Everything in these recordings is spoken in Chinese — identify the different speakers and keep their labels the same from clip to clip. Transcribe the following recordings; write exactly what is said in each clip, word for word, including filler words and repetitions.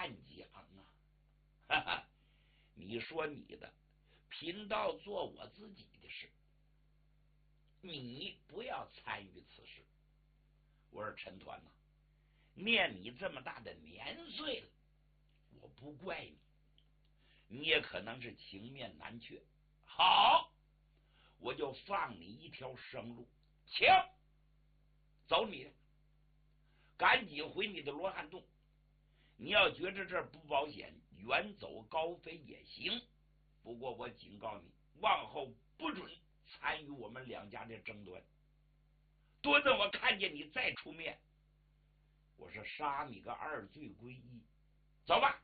Speaker 1: 乱讲啊！哈哈，你说你的，贫道做我自己的事，你不要参与此事。我说陈团呐、啊，念你这么大的年岁了，我不怪你，你也可能是情面难却。好，我就放你一条生路，请走你的，赶紧回你的罗汉洞。你要觉着这不保险，远走高飞也行。不过我警告你，往后不准参与我们两家的争端。多等我看见你再出面，我是杀你个二罪归一。走吧。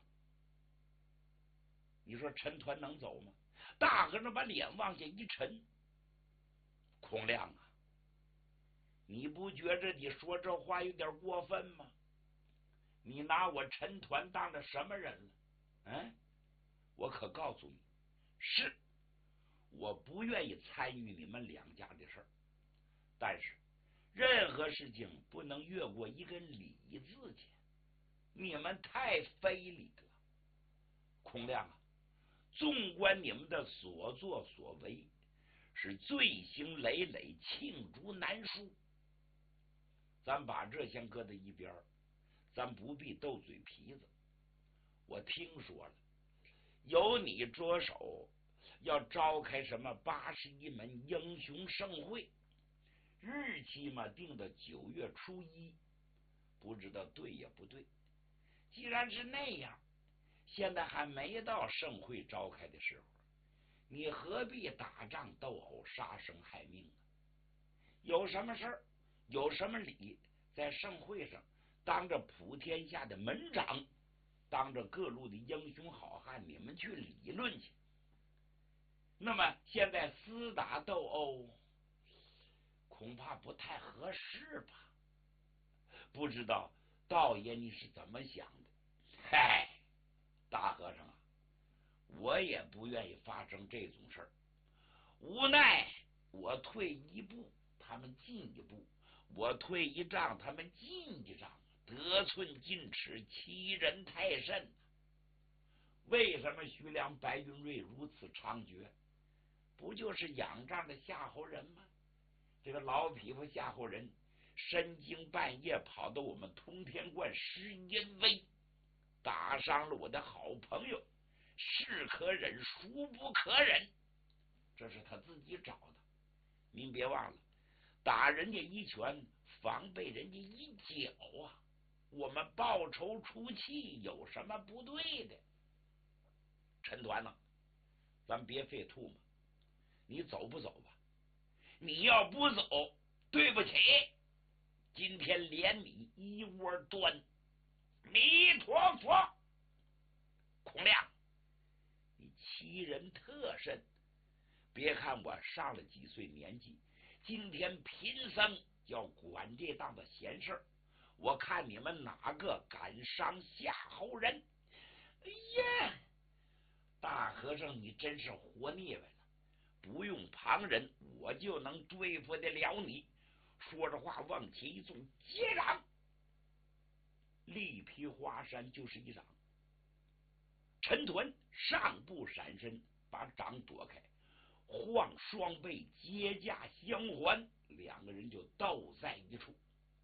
Speaker 1: 你说陈团能走吗？大和尚把脸往下一沉，孔亮啊，你不觉着你说这话有点过分吗？你拿我陈团当了什么人了？嗯，我可告诉你，是我不愿意参与你们两家的事儿，但是任何事情不能越过一个理字前，你们太非礼了。孔亮啊，纵观你们的所作所为，是罪行累累，罄竹难书。咱把这先搁在一边，咱不必斗嘴皮子。我听说了，由你着手要召开什么八十一门英雄盛会，日期嘛定到九月初一，不知道对也不对。既然是那样，现在还没到盛会召开的时候，你何必打仗斗殴，杀生害命呢？有什么事儿，有什么理，在盛会上当着普天下的门长，当着各路的英雄好汉，你们去理论去。那么现在厮打斗殴，恐怕不太合适吧？不知道道爷你是怎么想的？嗨，大和尚啊，我也不愿意发生这种事儿，无奈我退一步，他们进一步；我退一丈，他们进一丈，得寸进尺，欺人太甚。为什么徐良、白云瑞如此猖獗？不就是仰仗着夏侯人吗？这个老匹夫夏侯人深更半夜跑到我们通天观施阴威，打伤了我的好朋友，是可忍孰不可忍，这是他自己找的。您别忘了，打人家一拳，防备人家一脚啊！我们报仇出气有什么不对的？陈团呢，咱别费吐沫，你走不走吧？你要不走，对不起，今天连你一窝端。弥陀佛！孔亮，你欺人特甚！别看我上了几岁年纪，今天贫僧要管这档子闲事儿，我看你们哪个敢伤夏侯人？哎呀，大和尚你真是活腻歪了，不用旁人我就能对付得了你。说着话往前一纵，接掌，力劈华山就是一掌。陈屯上步闪身，把掌躲开，晃双背接驾相还，两个人就斗在一处。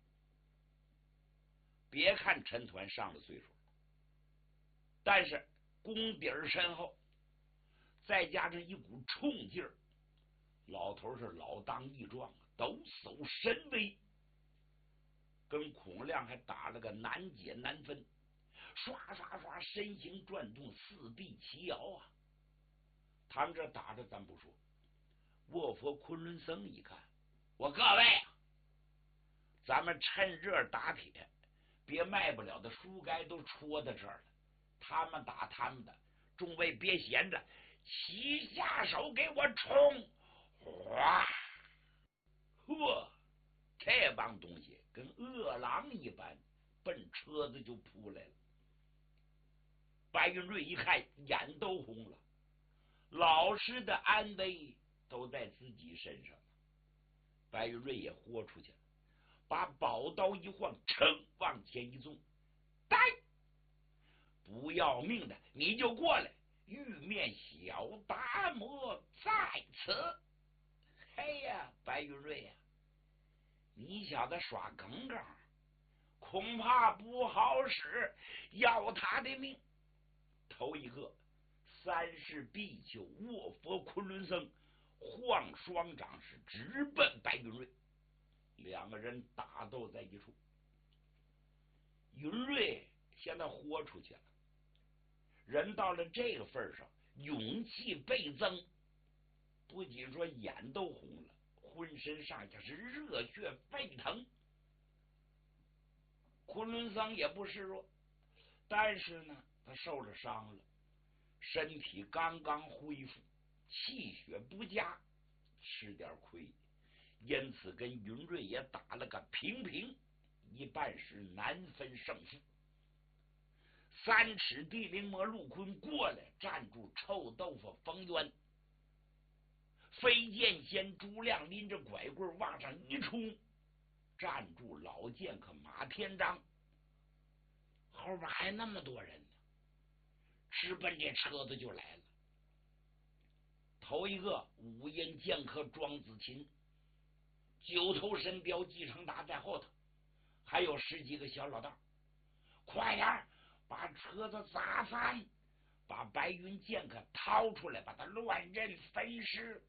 Speaker 1: 别看陈团上了岁数，但是功底儿深厚，再加上一股冲劲儿，老头是老当益壮，抖擞神威，跟孔亮还打了个难解难分，刷刷刷身形转动，四臂齐摇啊！他们这打着咱不说，卧佛昆仑僧一看，我各位啊，咱们趁热打铁，别卖不了的书该都戳到这儿了，他们打他们的，众位别闲着，齐下手给我冲！哗！呵，这帮东西跟饿狼一般，奔车子就扑来了。白云瑞一看，眼都红了，老师的安危都在自己身上了。白云瑞也豁出去了，把宝刀一晃，噌往前一纵，呆！不不要命的，你就过来，玉面小达摩在此。嘿呀，白云瑞呀，你小子耍耿耿，恐怕不好使，要他的命。头一个，三世必丘卧佛昆仑僧晃双掌是直奔白云瑞，两个人打斗在一处。云瑞现在豁出去了，人到了这个份上，勇气倍增，不仅说眼都红了，浑身上下是热血沸腾。昆仑僧也不示弱，但是呢，他受了伤了，身体刚刚恢复，气血不佳，吃点亏，因此跟云瑞也打了个平平，一半时难分胜负。三尺地灵魔陆坤过来站住臭豆腐冯渊，飞剑仙朱亮拎着拐棍往上一冲，站住老剑客马天章，后边还那么多人呢，直奔这车子就来了。头一个五阴剑客庄子琴，九头神雕继承达在后头，还有十几个小老道，快点把车子砸翻，把白云剑客掏出来，把他乱刃分尸。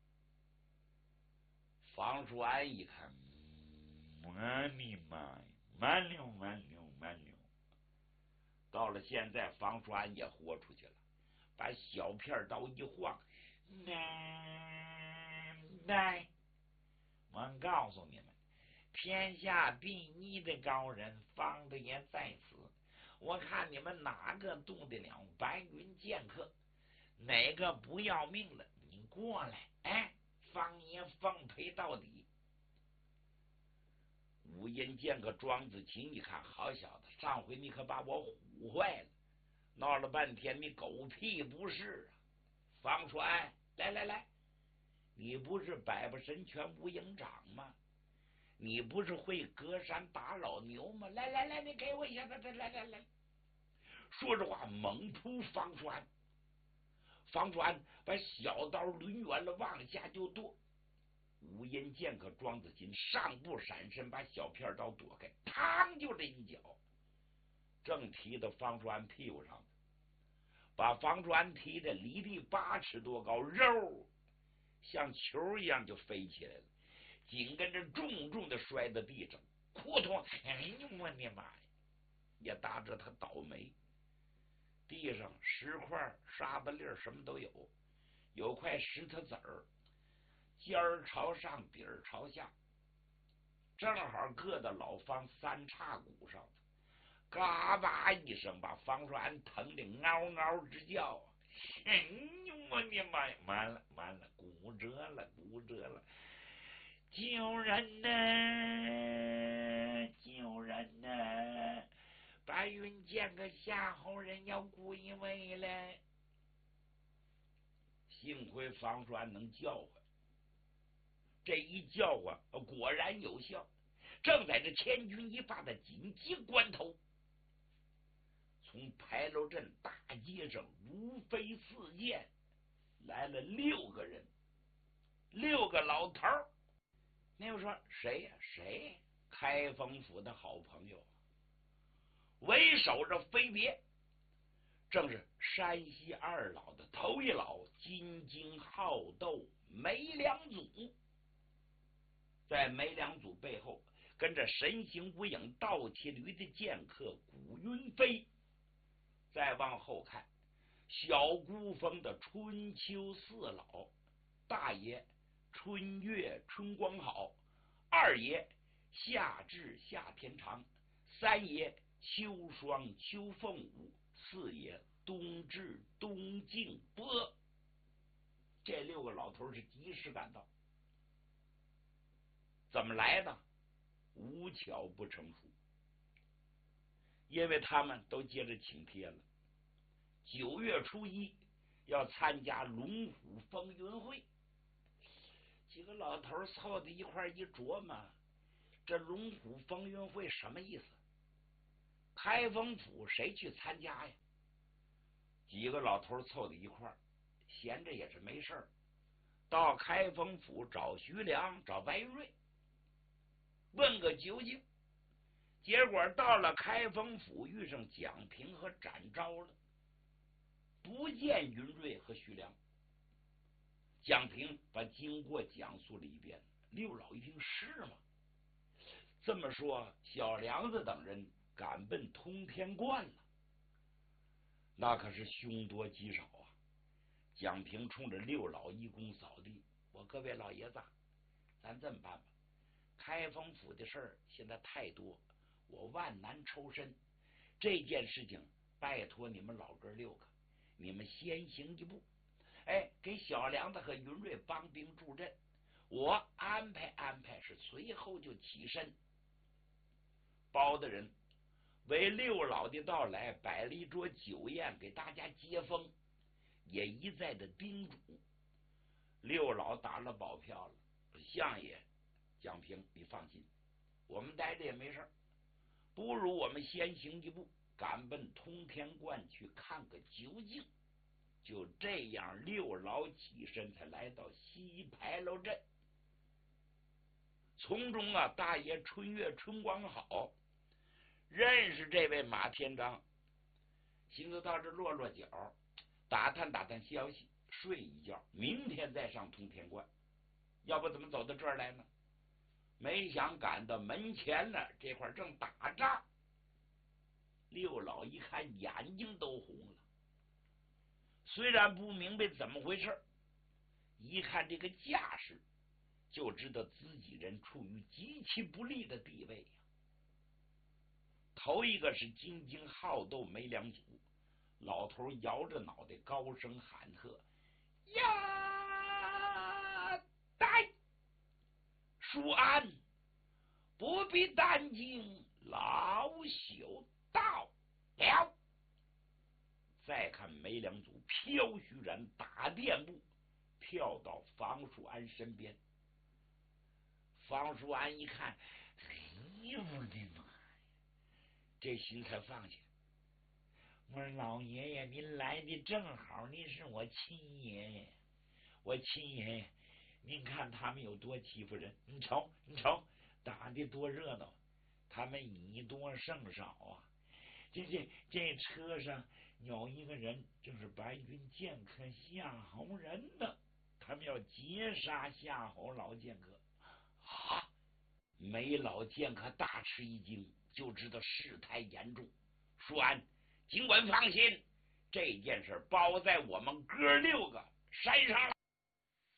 Speaker 1: 房叔安一看，我你妈呀，慢溜慢溜慢溜。到了现在，房叔安也豁出去了，把小片刀一晃，奶奶，我告诉你们，天下第一的高人方的也在此，我看你们哪个动得了白云剑客，哪个不要命了，你过来，哎，方爷奉陪到底。五阴剑客庄子琴一看，好小子，上回你可把我唬坏了，闹了半天你狗屁不是啊！方川，来来来，你不是百步神拳无影掌吗？你不是会隔山打老牛吗？来来来，你给我一下子，来来来。说着话，猛扑方川。方川把小刀抡圆了，往下就剁。五阴剑客庄子琴上步闪身，把小片刀躲开，嘡就这一脚，正踢到方川屁股上，把方川踢得离地八尺多高，肉像球一样就飞起来了，紧跟着重重的摔在地上，扑通！哎呦我的妈呀！也打着他倒霉。地上石块、沙子粒什么都有，有块石头子儿，尖儿朝上，底儿朝下，正好硌到老方三叉骨上，嘎巴一声，把方川疼得嗷嗷直叫。哎呦我的妈呀！完了完了，骨折了骨折了！救人呐！救人呐！白云剑客夏侯人要归位了。幸亏方川能叫唤，这一叫唤果然有效。正在这千钧一发的紧急关头，从牌楼镇大街上如飞似箭来了六个人，六个老头儿。那又说谁呀、啊？谁？开封府的好朋友，为首着飞别，正是山西二老的头一老金睛好斗梅良祖。在梅良祖背后跟着神行无影倒骑驴的剑客古云飞。再往后看，小孤峰的春秋四老，大爷春月春光好，二爷夏至夏天长，三爷秋霜秋凤舞，四爷冬至冬静波。这六个老头是及时赶到。怎么来的？无巧不成书，因为他们都接着请帖了。九月初一要参加龙虎风云会，几个老头凑在一块一琢磨，这龙虎风云会什么意思？开封府谁去参加呀？ 几个老头凑在一块儿，闲着也是没事儿，到开封府找徐良，找白云瑞，问个究竟。结果到了开封府，遇上蒋平和展昭了，不见云瑞和徐良。蒋平把经过讲述了一遍，六老一听是吗？这么说，小梁子等人赶奔通天观了，那可是凶多吉少啊！蒋平冲着六老一躬扫地：“我各位老爷子，咱这么办吧，开封府的事儿现在太多，我万难抽身。这件事情拜托你们老哥六个，你们先行一步，哎，给小梁子和云瑞帮兵助阵，我安排安排，是随后就起身。”包大人为六老的到来摆了一桌酒宴，给大家接风，也一再的叮嘱。六老打了保票了，相爷蒋平，你放心，我们待着也没事，不如我们先行一步，赶奔通天观去看个究竟。就这样，六老起身，才来到西牌楼镇。从中啊，大爷春月春光好，认识这位马天章，寻思到这落落脚，打探打探消息，睡一觉，明天再上通天观。要不怎么走到这儿来呢？没想赶到门前了，这块正打仗。六老一看，眼睛都红了。虽然不明白怎么回事，一看这个架势，就知道自己人处于极其不利的地位呀。头一个是津津好斗没两组，老头摇着脑袋高声喊喝：“呀！呆！恕安，不必担惊，老朽到了。”再看没两组，飘虚然打垫步跳到房叔安身边。房叔安一看，哎呦我的妈呀！这心才放下。我说老爷爷，您来的正好，您是我亲爷爷，我亲爷爷，您看他们有多欺负人？你瞅，你瞅，打的多热闹，他们以多胜少啊！这这这车上有一个人，就是白云剑客夏侯人呢，他们要截杀夏侯老剑客啊！梅老剑客大吃一惊，就知道事态严重。说安，尽管放心，这件事包在我们哥六个身上了。